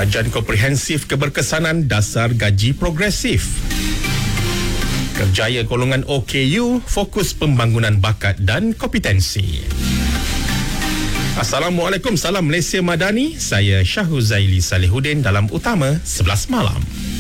Kajian komprehensif keberkesanan dasar gaji progresif. Kerjaya golongan OKU fokus pembangunan bakat dan kompetensi. Assalamualaikum, salam Malaysia Madani. Saya Syahuzaili Salihuddin dalam Utama 11 Malam.